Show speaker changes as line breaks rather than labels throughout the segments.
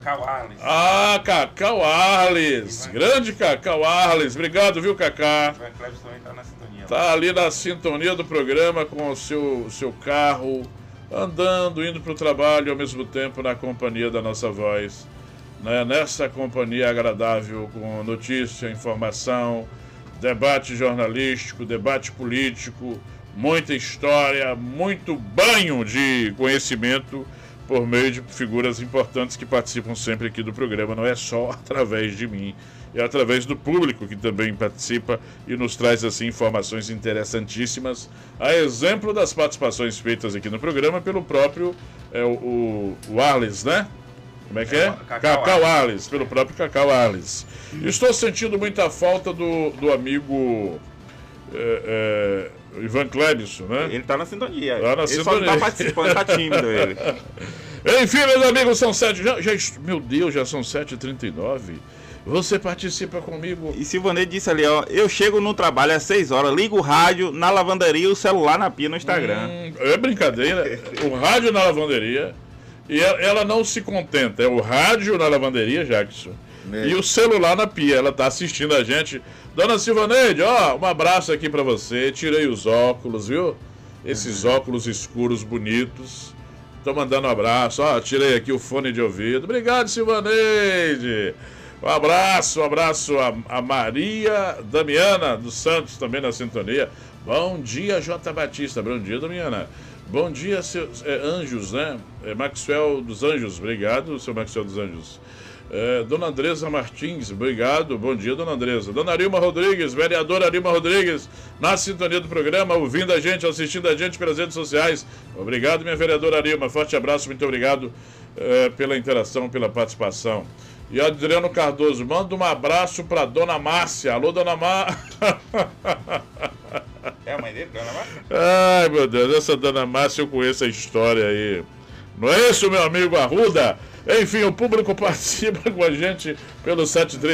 Cacau Arles.
Ah, Cacau Arles. Grande Cacau Arles. Obrigado, viu, Cacá?
O Ivan Cleves também tá na sintonia.
Tá ali na sintonia do programa com o seu carro, andando, indo para o trabalho ao mesmo tempo na companhia da nossa voz. Né? Nessa companhia agradável com notícia, informação, debate jornalístico, debate político, muita história, muito banho de conhecimento por meio de figuras importantes que participam sempre aqui do programa. Não é só através de mim, é através do público que também participa e nos traz assim informações interessantíssimas, a exemplo das participações feitas aqui no programa pelo próprio o Arles, né? Como é que é? Cacau Arles, pelo próprio Cacau Arles. Estou sentindo muita falta do amigo Ivan Cleves, né?
Ele tá na sintonia.
Tá na
ele
sintonia.
só não tá participando, tá tímido ele.
Enfim, meus amigos, são 7. Meu Deus, já são 7h39. Você participa comigo?
E Silvanei disse ali, ó, eu chego no trabalho às 6 horas, ligo o rádio na lavanderia e o celular na pia no Instagram.
É brincadeira. O rádio na lavanderia. E ela não se contenta. É o rádio na lavanderia, Jackson. E o celular na pia. Ela tá assistindo a gente. Dona Silvaneide, ó, um abraço aqui pra você. Tirei os óculos, viu? Esses óculos escuros bonitos. Tô mandando um abraço. Ó, tirei aqui o fone de ouvido. Obrigado, Silvaneide. Um abraço a Maria Damiana dos Santos, também na sintonia. Bom dia, J. Batista. Bom dia, Damiana. Bom dia, seus anjos, né? Maxwell dos Anjos. Obrigado, seu Maxwell dos Anjos. Dona Andresa Martins, obrigado. Bom dia, dona Andresa. Dona Arilma Rodrigues, vereadora Arilma Rodrigues, na sintonia do programa, ouvindo a gente, assistindo a gente pelas redes sociais. Obrigado, minha vereadora Arilma. Forte abraço, muito obrigado pela interação, pela participação. E Adriano Cardoso, manda um abraço para dona Márcia. Alô, dona Márcia.
É a mãe dele, dona Márcia?
Ai, meu Deus, essa dona Márcia, eu conheço a história aí. Não é isso, meu amigo Arruda? Enfim, o público participa com a gente pelo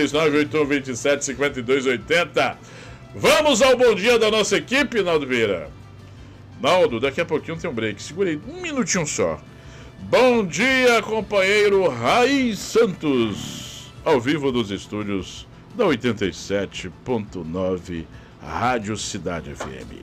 739-8127-5280. Vamos ao bom dia da nossa equipe, Naldo Vieira. Naldo, daqui a pouquinho tem um break. Segurei um minutinho só. Bom dia, companheiro Raí Santos, ao vivo dos estúdios da 87.9 Rádio Cidade FM.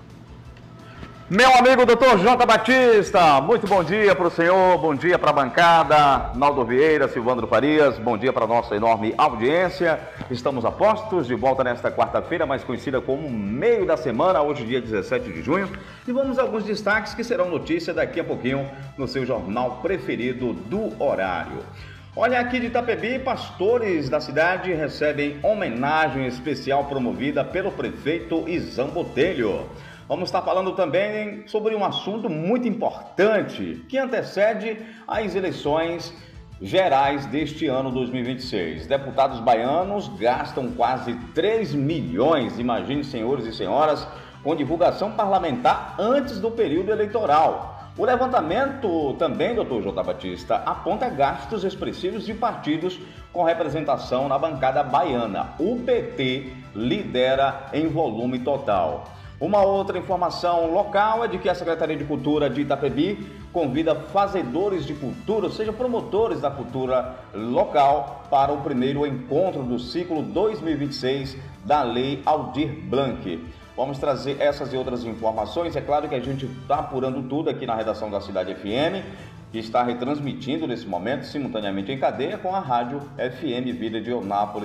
Meu amigo Dr. J. Batista, muito bom dia para o senhor, bom dia para a bancada, Naldo Vieira, Silvandro Farias, bom dia para a nossa enorme audiência. Estamos a postos, de volta nesta quarta-feira, mais conhecida como meio da semana, hoje dia 17 de junho. E vamos a alguns destaques que serão notícia daqui a pouquinho no seu jornal preferido do horário. Olha, aqui de Itapebi, pastores da cidade recebem homenagem especial promovida pelo prefeito Izam Botelho. Vamos estar falando também sobre um assunto muito importante que antecede as eleições gerais deste ano 2026. Deputados baianos gastam quase 3 milhões, imagine, senhores e senhoras, com divulgação parlamentar antes do período eleitoral. O levantamento também, doutor J. Batista, aponta gastos expressivos de partidos com representação na bancada baiana. O PT lidera em volume total. Uma outra informação local é de que a Secretaria de Cultura de Itapebi convida fazedores de cultura, ou seja, promotores da cultura local, para o primeiro encontro do ciclo 2026 da Lei Aldir Blanc. Vamos trazer essas e outras informações. É claro que a gente está apurando tudo aqui na redação da Cidade FM, que está retransmitindo nesse momento simultaneamente em cadeia com a rádio FM Vida de Eunápolis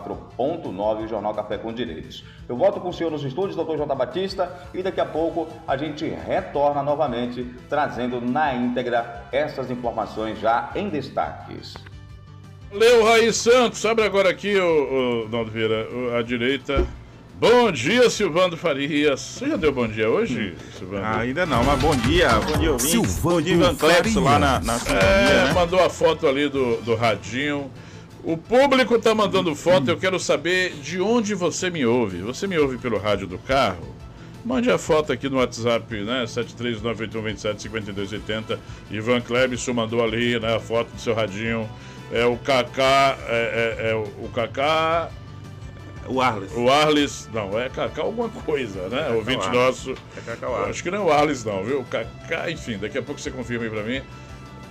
104.9, o Jornal Café com Direitos. Eu volto com o senhor nos estúdios, Dr. J. Batista, e daqui a pouco a gente retorna novamente trazendo na íntegra essas já em destaques.
Valeu, Raí Santos. Abre agora aqui, o Naldo Vieira, à direita. Bom dia, Silvandro Farias. Você já deu bom dia hoje, Silvandro?
Ainda não, mas bom dia, ouvintes. Bom dia, Ivan Cleves, lá na sintonia, né?
Mandou a foto ali do radinho. O público tá mandando foto, eu quero saber de onde você me ouve. Você me ouve pelo rádio do carro? Mande a foto aqui no WhatsApp, né? 73981275280. Ivan Cleves mandou ali, né, a foto do seu radinho. É o Cacá, o Cacá...
O Arles.
O Arles, não, é Cacá alguma coisa, né? Ouvinte nosso.
É Cacau Arles.
Acho que não é o Arles, não, viu? Cacá, enfim, daqui a pouco você confirma aí pra mim.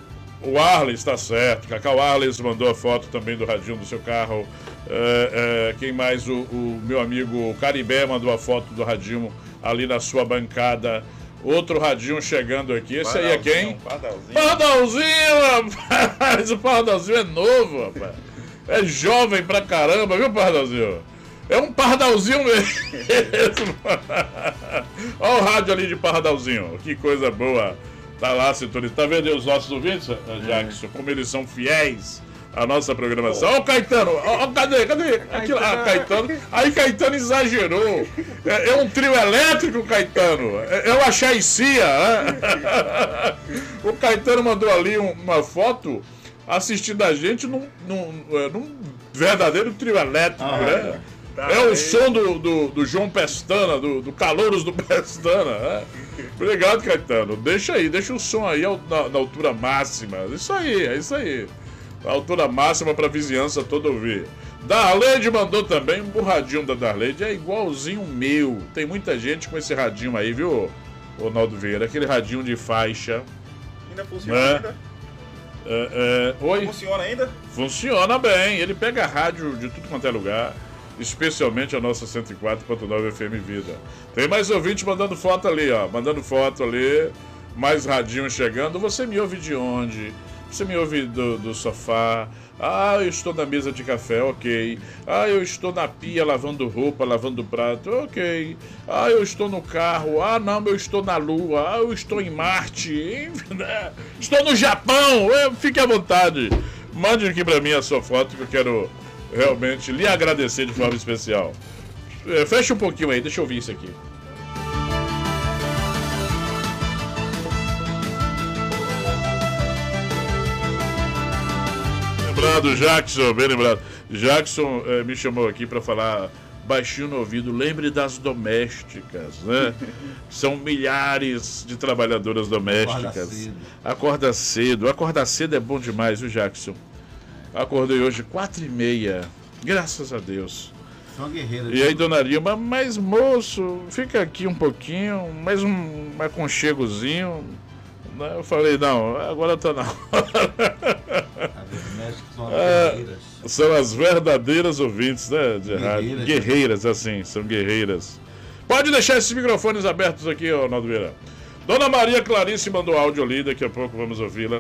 O Arles está certo. Cacau Arles mandou a foto também do radinho do seu carro. Quem mais? O meu amigo Caribé mandou a foto do radinho ali na sua bancada. Outro radinho chegando aqui. Esse aí é quem? Pardalzinho, rapaz! O Pardalzinho é novo, rapaz. É jovem pra caramba, viu, Pardalzinho? É um Pardalzinho mesmo. Olha o rádio ali de Pardalzinho. Que coisa boa. Tá lá, sintonista. Tá vendo aí os nossos ouvintes, Jackson? Como eles são fiéis à nossa programação. Olha o Caetano. Cadê? Aqui lá, Caetano. Aí Caetano exagerou. É um trio elétrico, Caetano. É uma chaicia, né? O Caetano mandou ali uma foto assistindo a gente num verdadeiro trio elétrico, né? É o som do João Pestana, do Calouros do Pestana, né? Obrigado, Caetano. Deixa o som aí na altura máxima. É isso aí. A altura máxima pra vizinhança toda ouvir. Darleide mandou também um radinho da Darleide. É igualzinho o meu. Tem muita gente com esse radinho aí, viu, Ronaldo Vieira? Aquele radinho de faixa.
Ainda funciona ainda?
Oi?
Funciona ainda?
Funciona bem. Ele pega rádio de tudo quanto é lugar. Especialmente a nossa 104.9 FM Vida. Tem mais ouvinte mandando foto ali, ó. Mandando foto ali. Mais radinho chegando. Você me ouve de onde? Você me ouve do sofá. Eu estou na mesa de café, ok. Eu estou na pia lavando roupa, lavando prato, ok. Eu estou no carro. Não, eu estou na Lua. Eu estou em Marte. Estou no Japão. Fique à vontade. Mande aqui pra mim a sua foto que eu quero realmente lhe agradecer de forma especial. Fecha um pouquinho aí, deixa eu ouvir isso aqui. Lembrado, Jackson, bem lembrado. Jackson me chamou aqui para falar baixinho no ouvido. Lembre das domésticas, né? São milhares de trabalhadoras domésticas. Acorda cedo. Acordar cedo é bom demais, viu, Jackson? Acordei hoje 4h30, graças a Deus.
Só guerreira.
E aí, dona Lima, mas moço, fica aqui um pouquinho, mais um aconchegozinho. Eu falei, não, agora tá na hora. São as verdadeiras ouvintes, né, de rádio. Guerreiras, assim, são guerreiras. Pode deixar esses microfones abertos aqui, Ronaldo Vieira. Dona Maria Clarice mandou áudio ali, daqui a pouco vamos ouvi-la.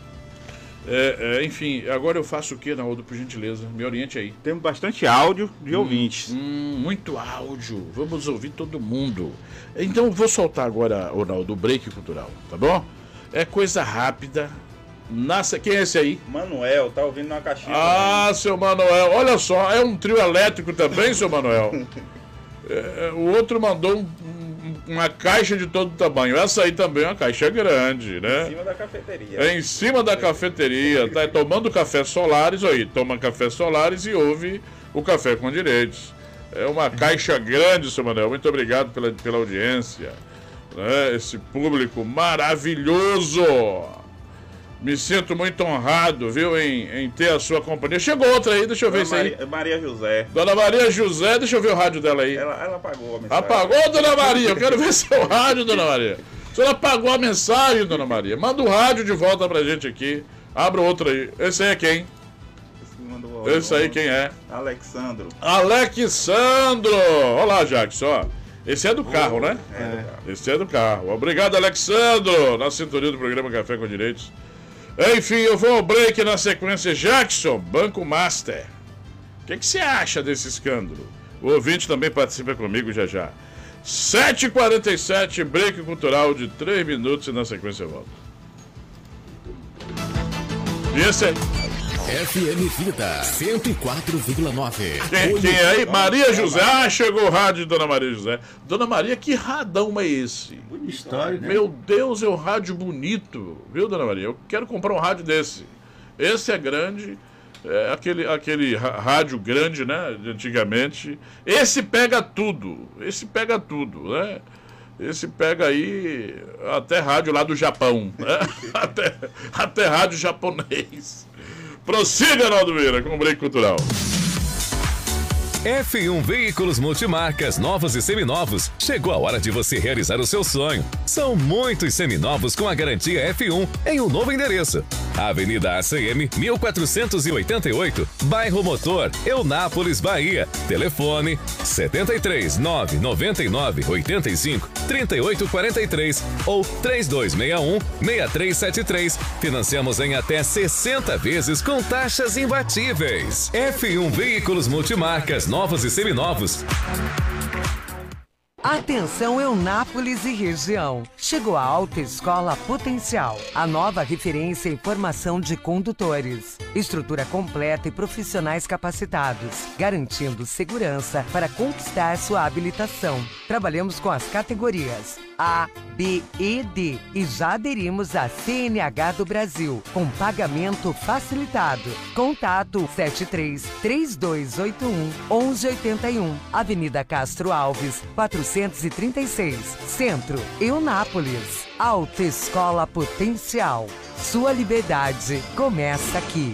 Enfim, agora eu faço o que, Naldo, por gentileza? Me oriente aí.
Temos bastante áudio de ouvintes.
Muito áudio. Vamos ouvir todo mundo. Então vou soltar agora, Ronaldo, o break cultural, tá bom? É coisa rápida. Quem é esse aí?
Manuel, tá ouvindo na caixinha.
Seu Manuel. Olha só, é um trio elétrico também, seu Manuel. O outro mandou uma caixa de todo tamanho. Essa aí também é uma caixa grande, né?
Em cima da cafeteria.
É em cima da cafeteria. Tá tomando café Solares, aí. Toma café Solares e ouve o Café com Direitos. É uma caixa grande, seu Manuel. Muito obrigado pela audiência. Né? Esse público maravilhoso. Me sinto muito honrado, viu, em ter a sua companhia. Chegou outra aí, deixa eu ver isso aí.
Maria José.
Dona Maria José, deixa eu ver o rádio dela aí.
Ela apagou a mensagem.
Apagou, Dona Maria? Eu quero ver seu rádio, Dona Maria. A senhora apagou a mensagem, Dona Maria. Manda o rádio de volta pra gente aqui. Abra outro aí. Esse aí é quem? Esse aí quem é?
Alexandro.
Alexandro! Olá, Jackson, ó. Esse é do carro, né? Esse é do carro. Obrigado, Alexandro, na sintonia do programa Café com Direitos. Enfim, eu vou ao break na sequência. Jackson, Banco Master. O que você acha desse escândalo? O ouvinte também participa comigo já já. 7h47, break cultural de 3 minutos e na sequência eu volto. E esse é...
FM Vida 104,9.
Quem é aí? Maria José. Chegou o rádio de Dona Maria José. Dona Maria, que radão é esse?
História, né?
Meu Deus, é um rádio bonito. Viu, Dona Maria? Eu quero comprar um rádio desse. Esse é grande. É aquele rádio grande, né? De antigamente. Esse pega tudo. Né? Esse pega aí até rádio lá do Japão. Né? até rádio japonês. Prossiga, Naldo Vieira, com o break cultural.
F1 Veículos Multimarcas, novos e seminovos. Chegou a hora de você realizar o seu sonho. São muitos seminovos com a garantia F1 em um novo endereço. Avenida ACM 1488, Bairro Motor, Eunápolis, Bahia. Telefone 73 999 85 38 43 ou 3261 6373. Financiamos em até 60 vezes com taxas imbatíveis. F1 Veículos Multimarcas, novos e seminovos.
Atenção Eunápolis e região. Chegou a Autoescola Potencial, a nova referência em formação de condutores. Estrutura completa e profissionais capacitados, garantindo segurança para conquistar sua habilitação. Trabalhamos com as categorias A, B e D e já aderimos à CNH do Brasil, com pagamento facilitado. Contato 73-3281-1181, Avenida Castro Alves, 436, Centro, Eunápolis. Autoescola Potencial. Sua liberdade começa aqui.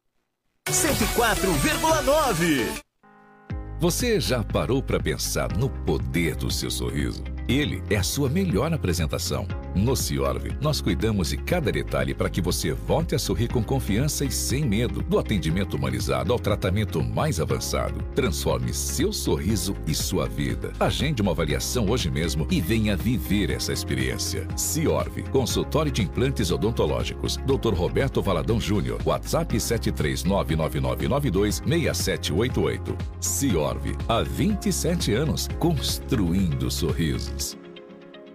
104,9. Você já parou para pensar no poder do seu sorriso? Ele é a sua melhor apresentação. No Ciorv, nós cuidamos de cada detalhe para que você volte a sorrir com confiança e sem medo. Do atendimento humanizado ao tratamento mais avançado. Transforme seu sorriso e sua vida. Agende uma avaliação hoje mesmo e venha viver essa experiência. Ciorv, consultório de implantes odontológicos. Dr. Roberto Valadão Júnior. WhatsApp 73999926788. Ciorv, há 27 anos, construindo sorrisos.